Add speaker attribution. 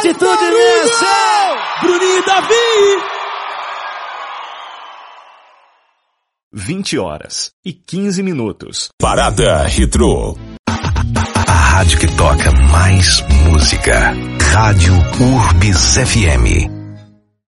Speaker 1: atitude nessa!
Speaker 2: Bruninho e Davi!
Speaker 3: 20h15.
Speaker 4: Parada Retrô.
Speaker 5: A rádio que toca mais música. Rádio Urbis FM.